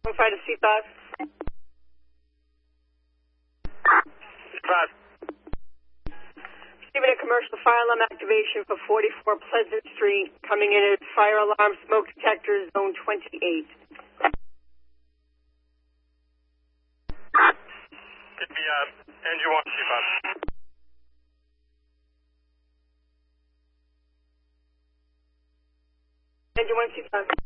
1-5 to C5. C5. Receiving a commercial fire alarm activation for 44 Pleasant Street, coming in as fire alarm smoke detector zone 28. Could be NG1 C5. NG1 C5.